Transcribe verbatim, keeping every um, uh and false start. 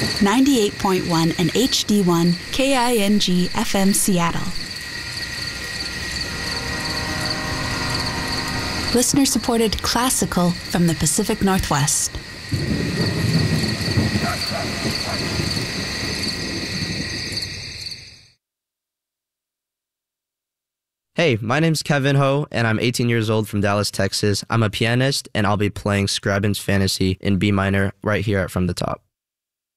ninety-eight point one and H D one K I N G F M Seattle. Listener-supported classical from the Pacific Northwest. Hey, my name's Kevin Ho, and I'm eighteen years old from Dallas, Texas. I'm a pianist, and I'll be playing Scriabin's Fantasy in B minor right here at From the Top.